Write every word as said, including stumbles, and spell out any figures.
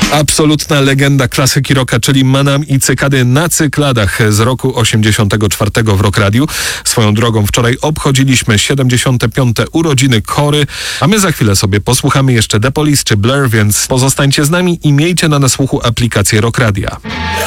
Absolutna legenda klasyki rocka, czyli Manam i Cykady na cykladach z roku osiemdziesiątego czwartego w Rock Radiu. Swoją drogą wczoraj obchodziliśmy siedemdziesiąte piąte urodziny Kory, a my za chwilę sobie posłuchamy jeszcze The Police czy Blur, więc pozostańcie z nami i miejcie na nasłuchu aplikację Rock Radia.